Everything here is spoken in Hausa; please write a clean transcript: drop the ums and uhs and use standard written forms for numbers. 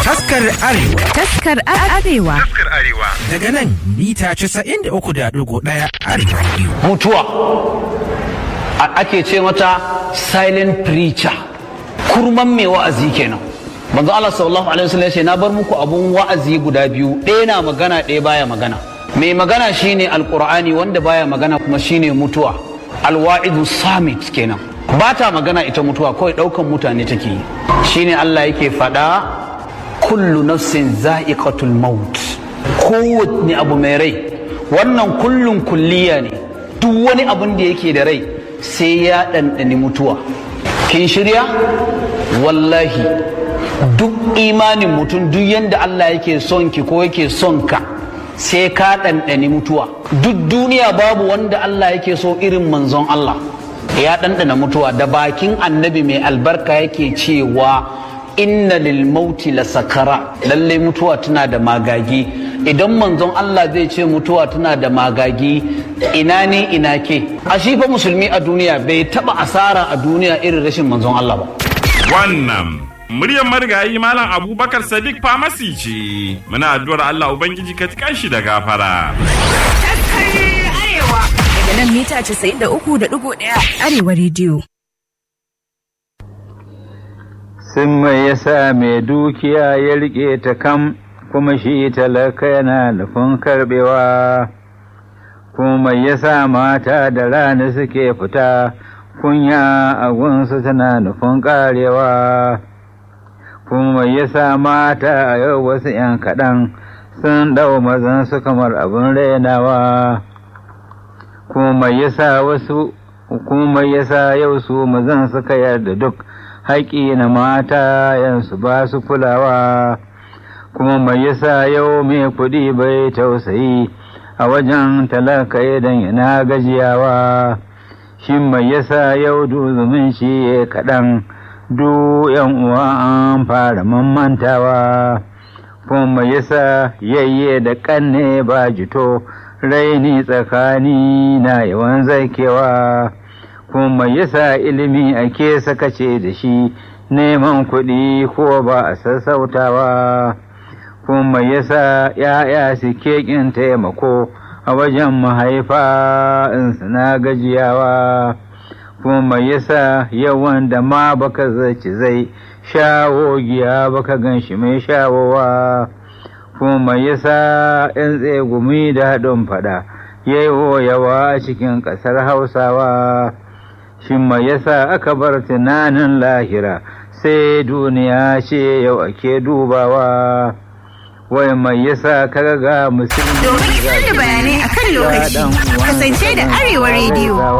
Taskar Arewa. Taskar Arewa. Taskar Arewa. Daga nan mita 93.1 Arewa Radio. Mutuwa ake ce mata silent preacher, kurman mai wa'azi kenan. Manzo Allah sallallahu alaihi wasallam ya ce na bar muku abun wa'azi guda biyu, ɗaya na magana ɗaya baya magana. Mai magana shine alqur'ani, wanda baya magana kuma shine mutuwa. Alwa'idu samit kenan. Ba ta magana ita mutuwa, kawai ɗaukan mutane take yi. Shine Allah yake faɗa kullu nafsin za'iqatul maut. Kowanne abu mai rai, wannan kullun kulliya ne. Duk wani abun da yake da rai sai ya ɗanɗani mutuwa. Kin shirya? Wallahi duk imanin mutum, duk yanda Allah yake son ki ko yake son ka, sai ka ɗanɗani mutuwa. Duk duniya babu wanda Allah yake so irin manzon Allah. Ya ɗanɗana mutuwa, da bakin annabi mai albarka yake cewa inna lil mauti la sakara, lallai mutuwa tana da magagi. Idan manzon Allah zai ce mutuwa tana da magagi, ina ne ina ke? A shi fa musulmi a duniya bai taba asara a duniya irin rashin manzon Allah ba. Wannan muryar marigayi Malam Abubakar Sadiq Famasi ce. Muna addu'ar Allah Ubangiji ka tikan shi da gafara. Daga nan mita 93.1 Arewa Radio. Sun mai yasa mai dukiya ya rike ta kam, kuma shi talaka yana nufin karbewa. Kuma yasa mata da rana suke fita, kunya a gunsu tana nufin karewa. Kuma yasa mata a yau wasu ‘yan kaɗan sun ɗau mazan su kamar abin rainawa. Kuma yasa yau su mazan suka yarda duk haƙi na mata yansu ba su kulawa. Kuma mai yasa yau mai kuɗi bai tausayi a wajen talaka idan yana gajiyawa. Shi mai yasa yau duzumin shi ya kaɗan, du yan uwa an fara mamantawa. Kuma mai yasa yayye da ƙanne ba jito, raini tsakani na yawan zakewa. Kuma yasa ilimi ake sakace da shi, neman kuɗi ko ba a sassautawa. Kuma yasa ‘ya'ya suke ƙin taimako a wajen mahaifa in suna gajiyawa. Kuma yasa yawan da ma baka zaci zai shawo giya baka gan shi mai shawowa. Kuma yasa ‘yan tsegumi da haɗin faɗa yayo yawa a cikin ƙasar Hausawa. Shin mai yasa aka bar tunanin lahira sai duniya ce yau ake dubawa. Wai mai yasa kaga ga musulmi. Domin isar da bayanai akan lokaci, kasance da Arewa Radio.